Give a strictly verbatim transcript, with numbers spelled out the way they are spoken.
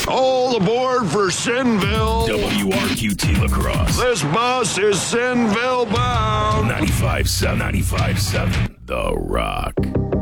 All aboard for Sinville. W R Q T Lacrosse. This bus is Sinville bound. ninety-five seven, ninety-five seven, The Rock.